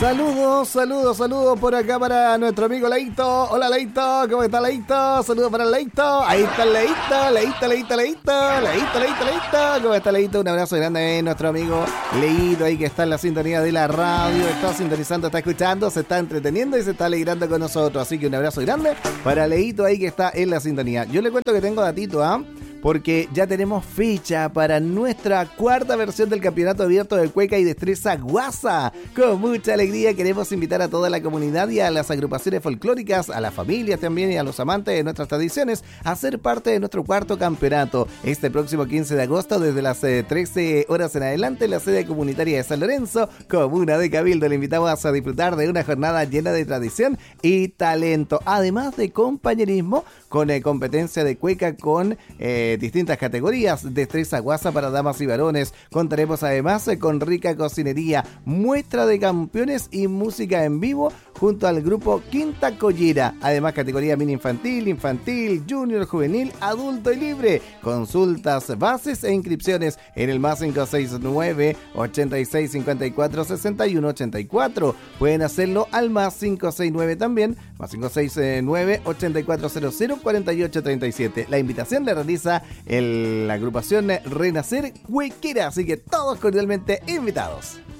Saludos por acá para nuestro amigo Leito. Hola Leito, ¿cómo está Leito? Saludos para Leito. Ahí está Leito. ¿Cómo está Leito? Un abrazo grande a nuestro amigo Leito ahí que está en la sintonía de la radio. Está sintonizando, está escuchando, se está entreteniendo y se está alegrando con nosotros. Así que un abrazo grande para Leito ahí que está en la sintonía. Yo le cuento que tengo datito, porque ya tenemos fecha para nuestra cuarta versión del Campeonato Abierto de Cueca y Destreza Guasa. Con mucha alegría queremos invitar a toda la comunidad y a las agrupaciones folclóricas, a las familias también y a los amantes de nuestras tradiciones a ser parte de nuestro cuarto campeonato. Este próximo 15 de agosto desde las 13 horas en adelante en la sede comunitaria de San Lorenzo, comuna de Cabildo. Le invitamos a disfrutar de una jornada llena de tradición y talento, además de compañerismo con competencia de cueca con distintas categorías, destreza guasa para damas y varones. Contaremos además con rica cocinería, muestra de campeones y música en vivo junto al grupo Quinta Collera. Además categoría mini infantil, junior, juvenil, adulto y libre. Consultas, bases e inscripciones en el más 569 86 54 61 84. Pueden hacerlo al más 569 también, más 569 8400 48 37. La invitación la realiza la agrupación Renacer Cuequera, así que todos cordialmente invitados.